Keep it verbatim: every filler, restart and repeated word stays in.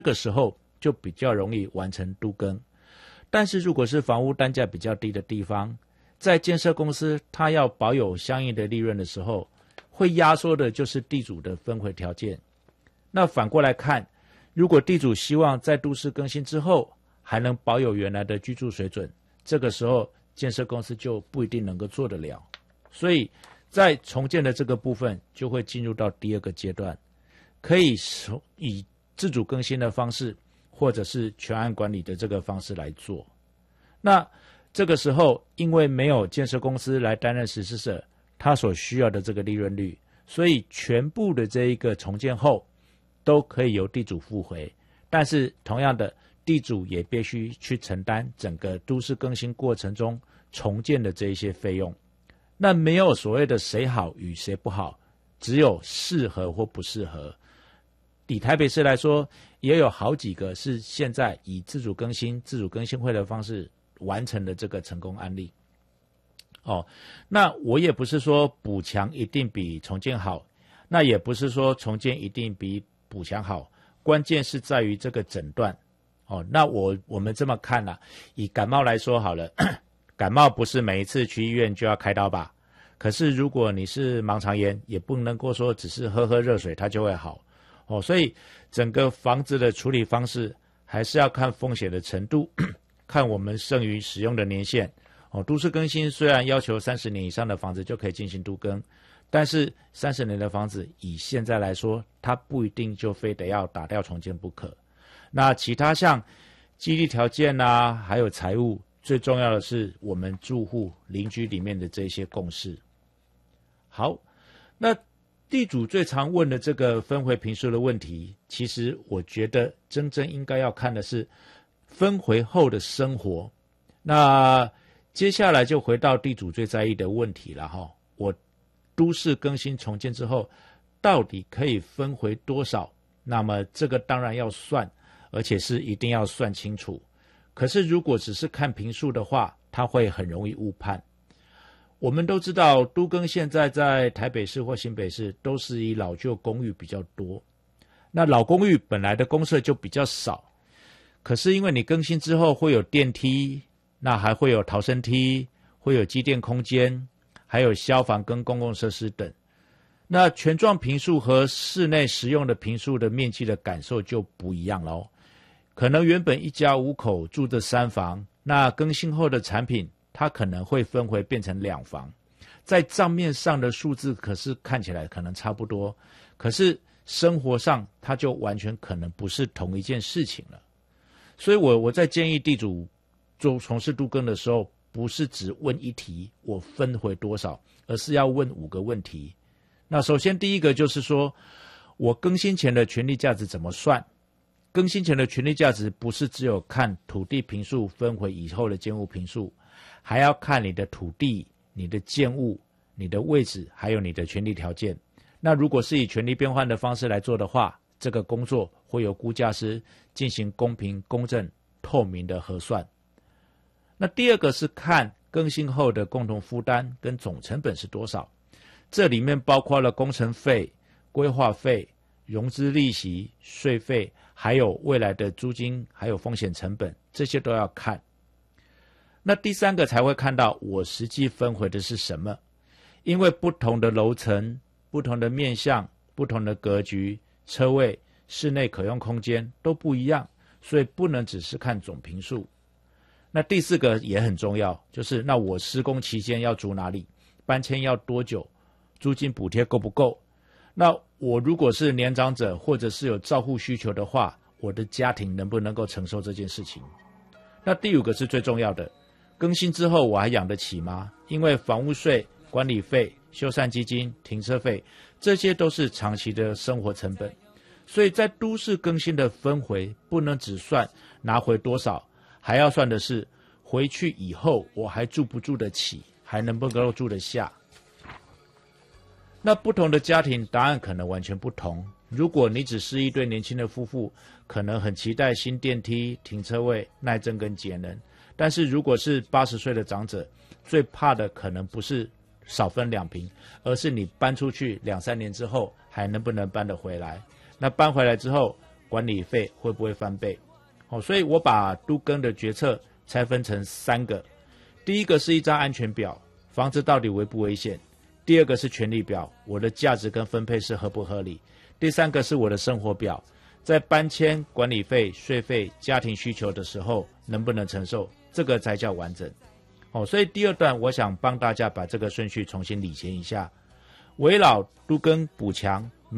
这个时候就比较容易完成都更。但是如果是房屋单价比较低的地方，在建设公司它要保有相应的利润的时候，会压缩的就是地主的分回条件。那反过来看，如果地主希望在都市更新之后还能保有原来的居住水准，这个时候建设公司就不一定能够做得了。所以在重建的这个部分就会进入到第二个阶段，可以以自主更新的方式或者是全案管理的这个方式来做。那这个时候因为没有建设公司来担任实施者，他所需要的这个利润率，所以全部的这一个重建后都可以由地主付回，但是同样的，地主也必须去承担整个都市更新过程中重建的这一些费用。那没有所谓的谁好与谁不好，只有适合或不适合。以台北市来说，也有好几个是现在以自主更新、自主更新会的方式完成的这个成功案例。哦，那我也不是说补强一定比重建好，那也不是说重建一定比补强好，关键是在于这个诊断。哦，那我我们这么看啦、啊，以感冒来说好了，感冒不是每一次去医院就要开刀吧？可是如果你是盲肠炎，也不能够说只是喝喝热水它就会好。哦，所以整个房子的处理方式还是要看风险的程度，看我们剩余使用的年限。哦，都市更新虽然要求三十年以上的房子就可以进行都更，但是三十年的房子以现在来说，它不一定就非得要打掉重建不可。那其他像激励条件啊，还有财务，最重要的是我们住户邻居里面的这些共识。好，那地主最常问的这个分回坪数的问题，其实我觉得真正应该要看的是分回后的生活。那接下来就回到地主最在意的问题了哈，我都市更新重建之后，到底可以分回多少？那么这个当然要算，而且是一定要算清楚。可是如果只是看坪数的话，它会很容易误判。我们都知道都更现在在台北市或新北市都是以老旧公寓比较多，那老公寓本来的公设就比较少，可是因为你更新之后会有电梯，那还会有逃生梯，会有机电空间，还有消防跟公共设施等。那全幢坪数和室内实用的坪数的面积的感受就不一样咯。可能原本一家五口住的三房，那更新后的产品它可能会分回变成两房，在账面上的数字可是看起来可能差不多，可是生活上它就完全可能不是同一件事情了。所以我我在建议地主做从事都更的时候，不是只问一题我分回多少，而是要问五个问题。那首先第一个就是说，我更新前的权利价值怎么算？更新前的权利价值不是只有看土地坪数分回以后的建物坪数，还要看你的土地、你的建物、你的位置，还有你的权利条件。那如果是以权利变换的方式来做的话，这个工作会由估价师进行公平、公正、透明的核算。那第二个是看更新后的共同负担跟总成本是多少，这里面包括了工程费、规划费、融资利息、税费，还有未来的租金，还有风险成本，这些都要看。那第三个才会看到我实际分回的是什么，因为不同的楼层、不同的面向、不同的格局、车位、室内可用空间都不一样，所以不能只是看总坪数。那第四个也很重要，就是那我施工期间要住哪里，搬迁要多久，租金补贴够不够。那我如果是年长者或者是有照护需求的话，我的家庭能不能够承受这件事情。那第五个是最重要的，更新之后我还养得起吗？因为房屋税、管理费、修缮基金、停车费，这些都是长期的生活成本。所以在都市更新的分回，不能只算拿回多少，还要算的是回去以后我还住不住得起，还能不能够住得下。那不同的家庭答案可能完全不同。如果你只是一对年轻的夫妇，可能很期待新电梯、停车位、耐震跟节能，但是如果是八十岁的长者，最怕的可能不是少分两坪，而是你搬出去两三年之后还能不能搬得回来。那搬回来之后， 管理费会不会翻倍。哦，所以我把都更的决策拆分成三个，第一个是一张安全表，房子到底危不危险；第二个是权利表，我的价值跟分配是合不合理；第三个是我的生活表，在搬迁、管理费、税费、家庭需求的时候能不能承受，这个才叫完整。哦，所以第二段我想帮大家把这个顺序重新理清一下，围绕都更补强